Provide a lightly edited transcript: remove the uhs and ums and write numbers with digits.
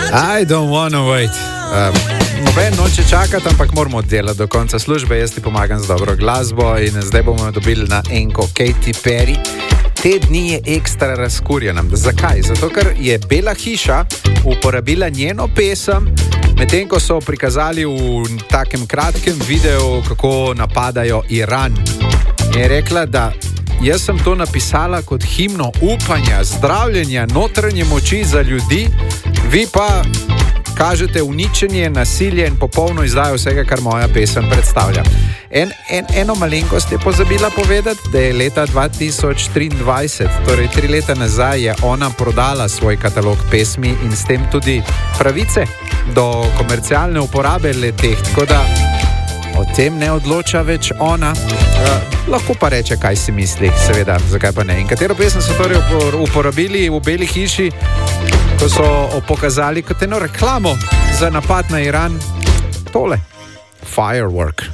I don't wanna wait. Noben noče čakati, ampak moramo delati do konca službe. Jaz ti pomagam z dobro glasbo in zdaj bomo dobili na enko Katy Perry. Te dni je ekstra razkurjena. Zakaj? Zato, ker je Bela hiša uporabila njeno pesem, medtem ko so prikazali v takem kratkem videu, kako napadajo Iran. Je rekla, da jaz sem to napisala kot himno upanja, zdravljenja, notranje moči za ljudi, vi pa kažete uničenje, nasilje in popolno izdajo vsega, kar moja pesem predstavlja. Eno malenkost je pozabila povedati, da je leta 2023, torej 3 leta nazaj, je ona prodala svoj katalog pesmi in s tem tudi pravice do komercialne uporabe le-teh, tako da o tem ne odloča več ona. Lahko pa reče, kaj si misli, seveda, zakaj pa ne. In katero pesem so torej uporabili v Beli hiši, ko so pokazali kot eno reklamo za napad na Iran? Tole, Firework.